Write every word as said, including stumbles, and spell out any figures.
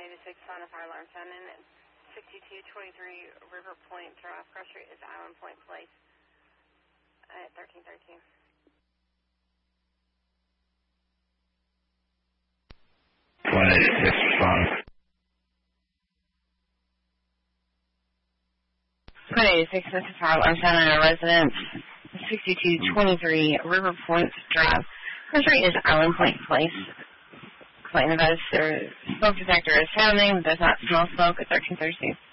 eighty-six on a fire alarm sound in sixty-two twenty-three River Point Drive. Cross Street is Island Point Place at thirteen thirteen. one eighty-six, respond. one eighty-six, this is fire alarm sound in a residence, sixty-two twenty-three River Point Drive. Cross Street is Island Point Place. Complaint about their smoke detector is sounding, does not smell smoke at thirteen thirty-two.